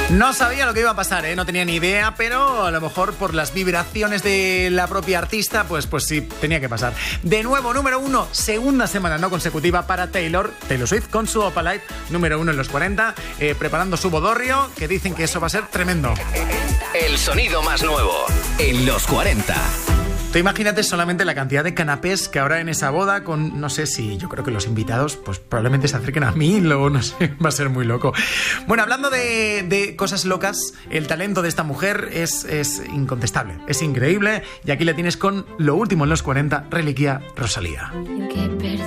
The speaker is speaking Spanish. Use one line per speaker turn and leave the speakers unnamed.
No sabía lo que iba a pasar, no tenía ni idea, pero a lo mejor por las vibraciones de la propia artista, pues sí, tenía que pasar. De nuevo, número 1, segunda semana no consecutiva para Taylor Swift con su Opalite, número 1 en los 40, preparando su bodorrio, que dicen que eso va a ser tremendo.
El sonido más nuevo en los 40.
Tú imagínate solamente la cantidad de canapés que habrá en esa boda con, no sé si, yo creo que los invitados pues probablemente se acerquen a 1000 o no sé, va a ser muy loco. Bueno, hablando de cosas locas, el talento de esta mujer es incontestable, es increíble, y aquí la tienes con lo último en los 40, Reliquia, Rosalía.